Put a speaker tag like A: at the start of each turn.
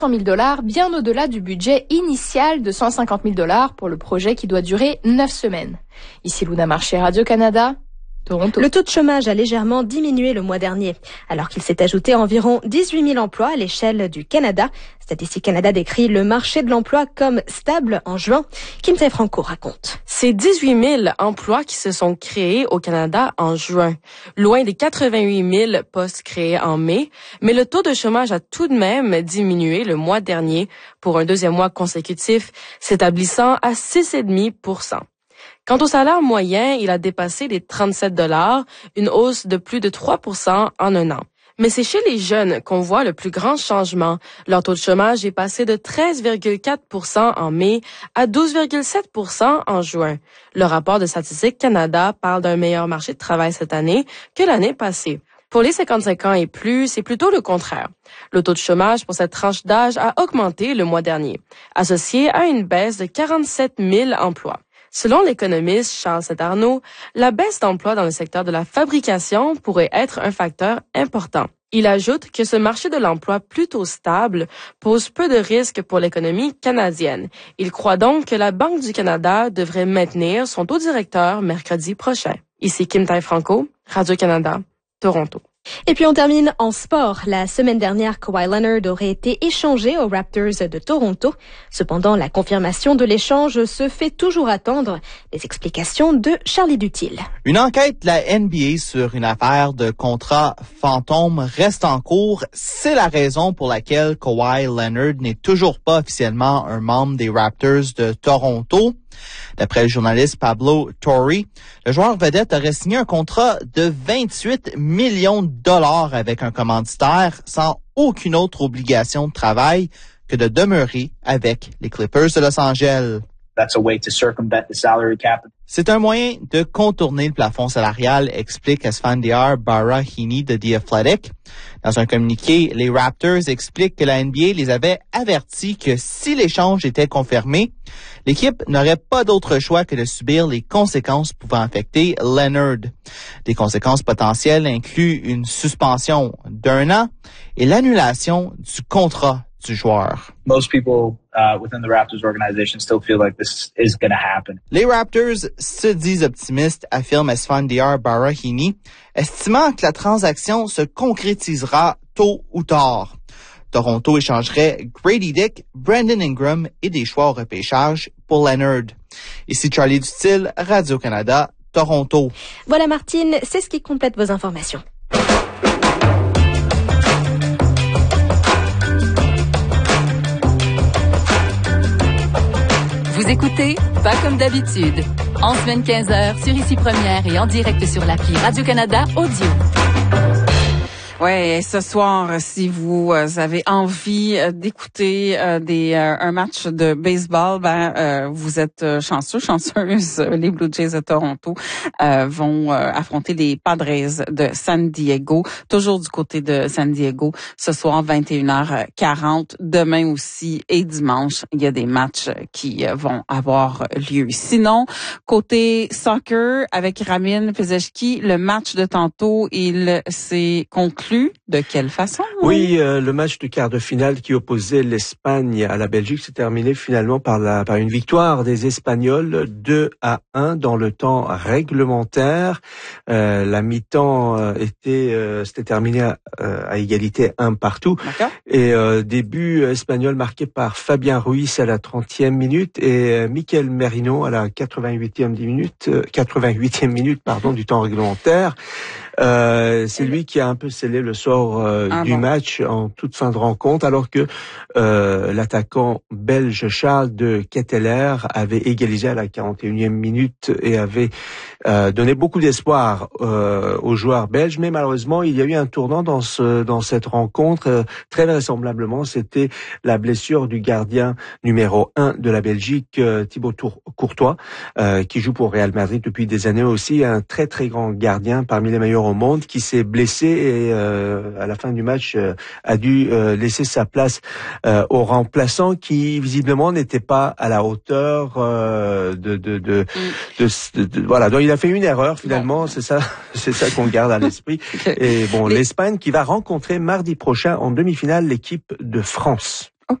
A: $, bien au-delà du budget initial de $150 000 pour le projet qui doit durer 9 semaines. Ici Luna Marché, Radio-Canada, Toronto.
B: Le taux de chômage a légèrement diminué le mois dernier, alors qu'il s'est ajouté à environ 18 000 emplois à l'échelle du Canada. Statistique Canada décrit le marché de l'emploi comme stable en juin. Kim Tae-Franco raconte.
C: C'est 18 000 emplois qui se sont créés au Canada en juin, loin des 88 000 postes créés en mai, mais le taux de chômage a tout de même diminué le mois dernier pour un deuxième mois consécutif, s'établissant à 6,5 %. Quant au salaire moyen, il a dépassé les $37, une hausse de plus de 3 % en un an. Mais c'est chez les jeunes qu'on voit le plus grand changement. Leur taux de chômage est passé de 13,4 % en mai à 12,7 % en juin. Le rapport de Statistique Canada parle d'un meilleur marché de travail cette année que l'année passée. Pour les 55 ans et plus, c'est plutôt le contraire. Le taux de chômage pour cette tranche d'âge a augmenté le mois dernier, associé à une baisse de 47 000 emplois. Selon l'économiste Charles Saint-Arnaud, la baisse d'emplois dans le secteur de la fabrication pourrait être un facteur important. Il ajoute que ce marché de l'emploi plutôt stable pose peu de risques pour l'économie canadienne. Il croit donc que la Banque du Canada devrait maintenir son taux directeur mercredi prochain. Ici Kim Tae-Franco, Radio-Canada, Toronto.
B: Et puis on termine en sport. La semaine dernière, Kawhi Leonard aurait été échangé aux Raptors de Toronto. Cependant, la confirmation de l'échange se fait toujours attendre. Les explications de Charlie Dutil.
D: Une enquête de la NBA sur une affaire de contrat fantôme reste en cours. C'est la raison pour laquelle Kawhi Leonard n'est toujours pas officiellement un membre des Raptors de Toronto. D'après le journaliste Pablo Torre, le joueur vedette aurait signé un contrat de 28 millions de dollars avec un commanditaire sans aucune autre obligation de travail que de demeurer avec les Clippers de Los Angeles.
E: That's a way to circumvent the salary cap.
D: C'est un moyen de contourner le plafond salarial, explique Esfandiar Barahini de The Athletic. Dans un communiqué, les Raptors expliquent que la NBA les avait avertis que si l'échange était confirmé, l'équipe n'aurait pas d'autre choix que de subir les conséquences pouvant affecter Leonard. Des conséquences potentielles incluent une suspension d'1 an et l'annulation du contrat du joueur.
E: Most people within the Raptors organization still feel like this is going to happen.
D: Les Raptors se disent optimistes, affirme Esfandiar Barahini, estimant que la transaction se concrétisera tôt ou tard. Toronto échangerait Grady Dick, Brandon Ingram et des choix au repêchage pour Leonard. Ici Charlie Dutil, Radio-Canada, Toronto.
B: Voilà Martine, c'est ce qui complète vos informations.
F: Vous écoutez Pas comme d'habitude. En semaine 15h sur Ici Première et en direct sur l'appli Radio-Canada Audio.
G: Ouais, ce soir, si vous avez envie d'écouter un match de baseball, vous êtes chanceuse. Les Blue Jays de Toronto vont affronter les Padres de San Diego, toujours du côté de San Diego, ce soir 21h40. Demain aussi et dimanche, il y a des matchs qui vont avoir lieu. Sinon, côté soccer, avec Ramin Pezeshki, le match de tantôt, il s'est conclu. De quelle façon?
H: Oui, le match de quart de finale qui opposait l'Espagne à la Belgique s'est terminé finalement par une victoire des Espagnols 2-1 dans le temps réglementaire. La mi-temps s'était terminée à égalité 1 partout. D'accord. Et début espagnol marqué par Fabien Ruiz à la 30e minute et Mikel Merino à la 88e minute du temps réglementaire. C'est lui qui a un peu scellé le sort du match en toute fin de rencontre, alors que l'attaquant belge Charles de Ketteler avait égalisé à la 41e minute et avait donné beaucoup d'espoir aux joueurs belges. Mais malheureusement, il y a eu un tournant dans cette rencontre. Très vraisemblablement, c'était la blessure du gardien numéro 1 de la Belgique, Thibaut Courtois, qui joue pour Real Madrid depuis des années aussi, un très très grand gardien parmi les meilleurs au monde, qui s'est blessé et à la fin du match a dû laisser sa place au remplaçant qui visiblement n'était pas à la hauteur voilà. Donc il a fait une erreur finalement, c'est ça qu'on garde à l'esprit. Et bon, l'Espagne qui va rencontrer mardi prochain en demi-finale l'équipe de France.